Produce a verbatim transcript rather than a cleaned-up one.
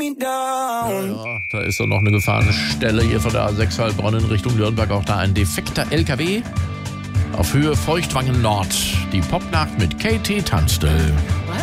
me down. Ja, da ist doch noch eine Gefahrenstelle hier von der A sechs Heilbronn in Richtung Nürnberg. Auch da ein defekter L K W auf Höhe Feuchtwangen Nord. Die Popnacht mit Katie Tunstall.